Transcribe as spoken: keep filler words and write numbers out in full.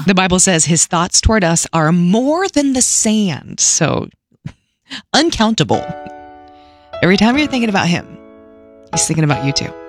The Bible says his thoughts toward us are more than the sand. So uncountable. Every time you're thinking about him, he's thinking about you too.